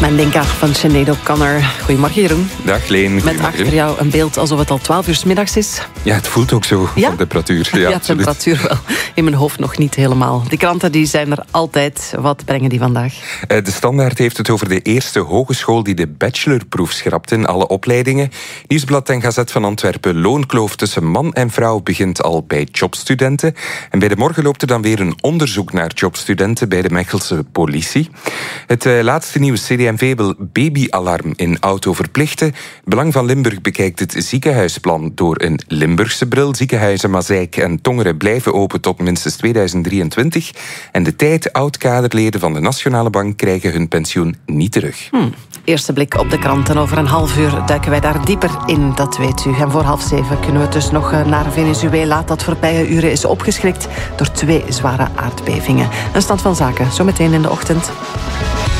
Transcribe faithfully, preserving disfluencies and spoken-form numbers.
Mandinka van Sinead O'Connor. Goedemorgen, Jeroen. Dag, Leen. Met achter jou een beeld alsof het al twaalf uur 's middags is. Ja, het voelt ook zo, ja? de temperatuur. Ja, ja, temperatuur wel. In mijn hoofd nog niet helemaal. Die kranten die zijn er altijd. Wat brengen die vandaag? De Standaard heeft het over de eerste hogeschool die de bachelorproef schrapt in alle opleidingen. Nieuwsblad en Gazet van Antwerpen. Loonkloof tussen man en vrouw begint al bij jobstudenten. En bij de Morgen loopt er dan weer een onderzoek naar jobstudenten bij de Mechelse politie. Het uh, laatste nieuwe C D M V wil babyalarm in auto verplichten. Belang van Limburg bekijkt het ziekenhuisplan door een Limburgse bril. Ziekenhuizen Mazeik en Tongeren blijven open tot minstens tweeduizend drieëntwintig. En de tijd, oud-kaderleden van de Nationale Bank krijgen hun pensioen niet terug. Hmm. Eerste blik op de kranten. Over een half uur duiken wij daar dieper in, dat weet u. En voor half zeven kunnen we dus nog naar Venezuela, dat voorbije uren is opgeschrikt door twee zware aardbevingen. Een stand van zaken, zometeen in de ochtend.